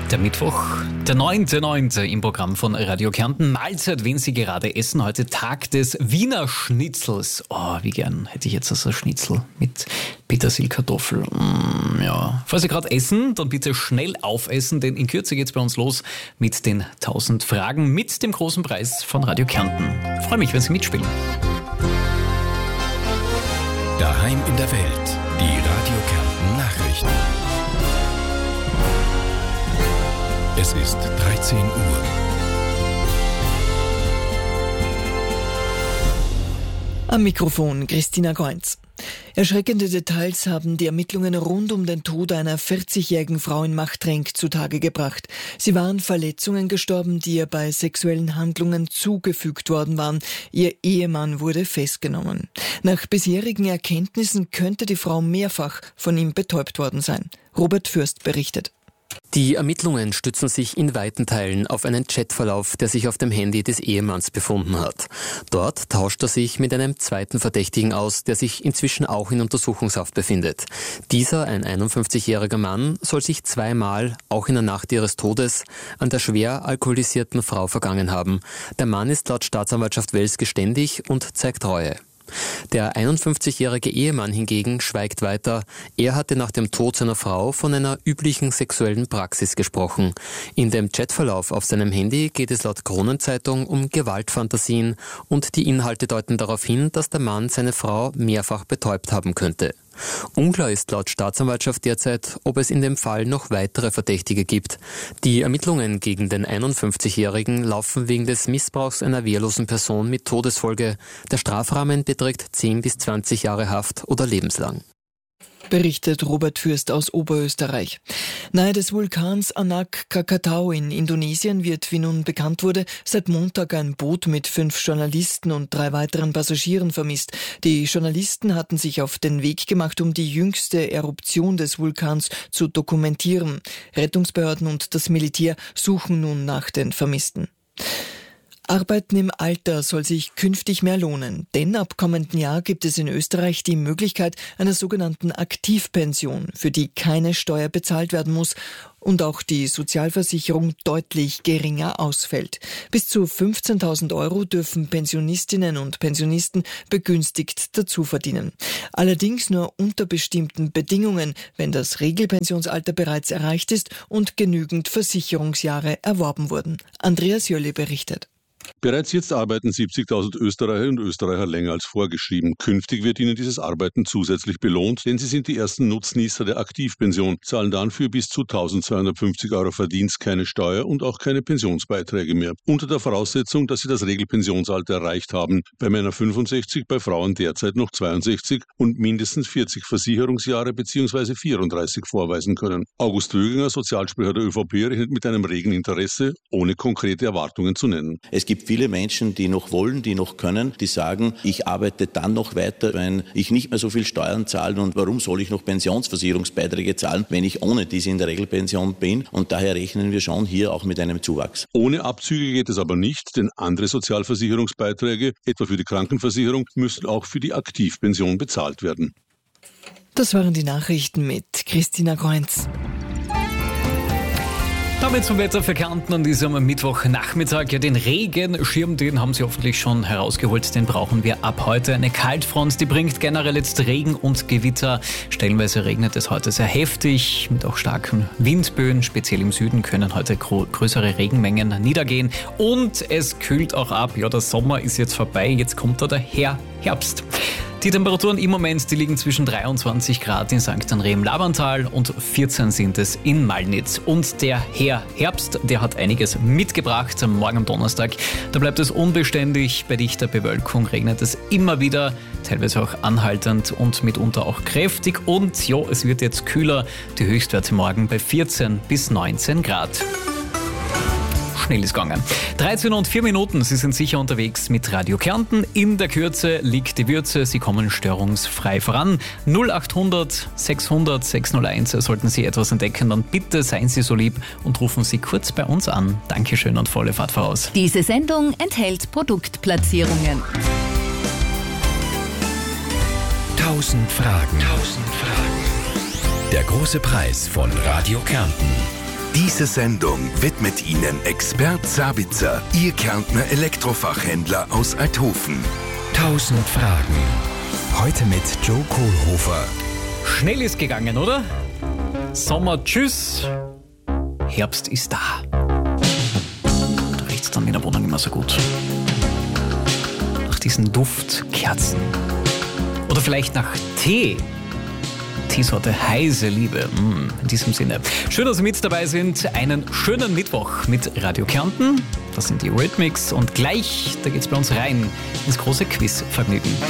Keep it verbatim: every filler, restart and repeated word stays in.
Der Mittwoch, der neunter neunter im Programm von Radio Kärnten. Mahlzeit, wenn Sie gerade essen. Heute Tag des Wiener Schnitzels. Oh, wie gern hätte ich jetzt so ein Schnitzel mit Petersilkartoffel. Mm, ja. Falls Sie gerade essen, dann bitte schnell aufessen, denn in Kürze geht's bei uns los mit den tausend Fragen mit dem großen Preis von Radio Kärnten. Ich freue mich, wenn Sie mitspielen. Daheim in der Welt. Die Radio Kärnten Nachrichten. Es ist dreizehn Uhr. Am Mikrofon Christina Goinz. Erschreckende Details haben die Ermittlungen rund um den Tod einer vierzigjährigen Frau in Machtrenk zutage gebracht. Sie war an Verletzungen gestorben, die ihr bei sexuellen Handlungen zugefügt worden waren. Ihr Ehemann wurde festgenommen. Nach bisherigen Erkenntnissen könnte die Frau mehrfach von ihm betäubt worden sein. Robert Fürst berichtet. Die Ermittlungen stützen sich in weiten Teilen auf einen Chatverlauf, der sich auf dem Handy des Ehemanns befunden hat. Dort tauscht er sich mit einem zweiten Verdächtigen aus, der sich inzwischen auch in Untersuchungshaft befindet. Dieser, ein einundfünfzigjähriger Mann, soll sich zweimal, auch in der Nacht ihres Todes, an der schwer alkoholisierten Frau vergangen haben. Der Mann ist laut Staatsanwaltschaft Wels geständig und zeigt Reue. Der einundfünfzigjährige Ehemann hingegen schweigt weiter. Er hatte nach dem Tod seiner Frau von einer üblichen sexuellen Praxis gesprochen. In dem Chatverlauf auf seinem Handy geht es laut Kronenzeitung um Gewaltfantasien und die Inhalte deuten darauf hin, dass der Mann seine Frau mehrfach betäubt haben könnte. Unklar ist laut Staatsanwaltschaft derzeit, ob es in dem Fall noch weitere Verdächtige gibt. Die Ermittlungen gegen den einundfünfzigjährigen laufen wegen des Missbrauchs einer wehrlosen Person mit Todesfolge. Der Strafrahmen beträgt zehn bis zwanzig Jahre Haft oder lebenslang. Berichtet Robert Fürst aus Oberösterreich. Nahe des Vulkans Anak Krakatau in Indonesien wird, wie nun bekannt wurde, seit Montag ein Boot mit fünf Journalisten und drei weiteren Passagieren vermisst. Die Journalisten hatten sich auf den Weg gemacht, um die jüngste Eruption des Vulkans zu dokumentieren. Rettungsbehörden und das Militär suchen nun nach den Vermissten. Arbeiten im Alter soll sich künftig mehr lohnen, denn ab kommenden Jahr gibt es in Österreich die Möglichkeit einer sogenannten Aktivpension, für die keine Steuer bezahlt werden muss und auch die Sozialversicherung deutlich geringer ausfällt. Bis zu fünfzehntausend Euro dürfen Pensionistinnen und Pensionisten begünstigt dazu verdienen. Allerdings nur unter bestimmten Bedingungen, wenn das Regelpensionsalter bereits erreicht ist und genügend Versicherungsjahre erworben wurden. Andreas Jölle berichtet. Bereits jetzt arbeiten siebzigtausend Österreicherinnen und Österreicher länger als vorgeschrieben. Künftig wird ihnen dieses Arbeiten zusätzlich belohnt, denn sie sind die ersten Nutznießer der Aktivpension, zahlen dann für bis zu eintausendzweihundertfünfzig Euro Verdienst keine Steuer und auch keine Pensionsbeiträge mehr. Unter der Voraussetzung, dass sie das Regelpensionsalter erreicht haben. Bei Männern fünfundsechzig, bei Frauen derzeit noch zweiundsechzig und mindestens vierzig Versicherungsjahre bzw. vierunddreißig vorweisen können. August Wöginger, Sozialsprecher der ÖVP, rechnet mit einem regen Interesse, ohne konkrete Erwartungen zu nennen. Es gibt viele Menschen, die noch wollen, die noch können, die sagen, ich arbeite dann noch weiter, wenn ich nicht mehr so viel Steuern zahle und warum soll ich noch Pensionsversicherungsbeiträge zahlen, wenn ich ohne diese in der Regelpension bin, und daher rechnen wir schon hier auch mit einem Zuwachs. Ohne Abzüge geht es aber nicht, denn andere Sozialversicherungsbeiträge, etwa für die Krankenversicherung, müssen auch für die Aktivpension bezahlt werden. Das waren die Nachrichten mit Christina Goinz. Damit zum Wetter für Kärnten an diesem Mittwochnachmittag. Ja, den Regenschirm, den haben Sie hoffentlich schon herausgeholt. Den brauchen wir ab heute. Eine Kaltfront, die bringt generell jetzt Regen und Gewitter. Stellenweise regnet es heute sehr heftig, mit auch starken Windböen. Speziell im Süden können heute gro- größere Regenmengen niedergehen. Und es kühlt auch ab. Ja, der Sommer ist jetzt vorbei. Jetzt kommt da der Her- Herbst. Die Temperaturen im Moment, die liegen zwischen dreiundzwanzig Grad in Sankt André im Labantal und vierzehn sind es in Malnitz. Und der Herr Herbst, der hat einiges mitgebracht am Morgen am Donnerstag. Da bleibt es unbeständig, bei dichter Bewölkung regnet es immer wieder, teilweise auch anhaltend und mitunter auch kräftig. Und ja, es wird jetzt kühler, die Höchstwerte morgen bei vierzehn bis neunzehn Grad. Schnell ist gegangen. dreizehn und vier Minuten, Sie sind sicher unterwegs mit Radio Kärnten. In der Kürze liegt die Würze, Sie kommen störungsfrei voran. null achthundert sechshundert sechshunderteins, sollten Sie etwas entdecken, dann bitte seien Sie so lieb und rufen Sie kurz bei uns an. Dankeschön und volle Fahrt voraus. Diese Sendung enthält Produktplatzierungen. Tausend Fragen. Tausend Fragen. Der große Preis von Radio Kärnten. Diese Sendung widmet Ihnen Expert Sabitzer, Ihr Kärntner Elektrofachhändler aus Althofen. Tausend Fragen. Heute mit Joe Kohlhofer. Schnell ist gegangen, oder? Sommer, tschüss. Herbst ist da. Da riecht's dann in der Wohnung immer so gut. Nach diesen Duftkerzen. Oder vielleicht nach Tee. Teesorte Heiße Liebe. Mm, in diesem Sinne. Schön, dass Sie mit dabei sind. Einen schönen Mittwoch mit Radio Kärnten. Das sind die Rhythmics. Und gleich, da geht's bei uns rein ins große Quizvergnügen.